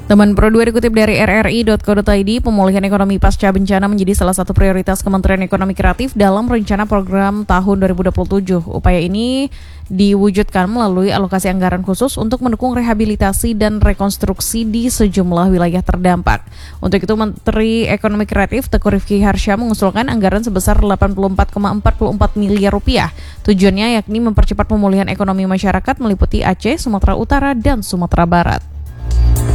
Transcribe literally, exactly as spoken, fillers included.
Teman Pro dua dikutip dari r r i titik co titik i d, pemulihan ekonomi pasca bencana menjadi salah satu prioritas Kementerian Ekonomi Kreatif dalam rencana program tahun dua ribu dua puluh tujuh. Upaya ini diwujudkan melalui alokasi anggaran khusus untuk mendukung rehabilitasi dan rekonstruksi di sejumlah wilayah terdampak. Untuk itu, Menteri Ekonomi Kreatif Teuku Rizky Harsha mengusulkan anggaran sebesar delapan puluh empat koma empat empat miliar rupiah. Tujuannya yakni mempercepat pemulihan ekonomi masyarakat meliputi Aceh, Sumatera Utara, dan Sumatera Barat.